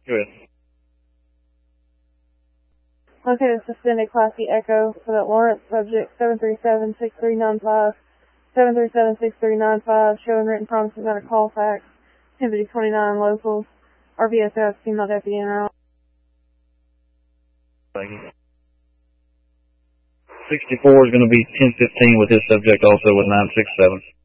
Go ahead. Located suspended Class E Echo for that Lawrence, subject 737-6395, 737-6395, showing written promises out of Colfax, Activity 29 locals, RVSF, female deputy in route. Thank you. 64 is going to be 1015 with his subject also with 967.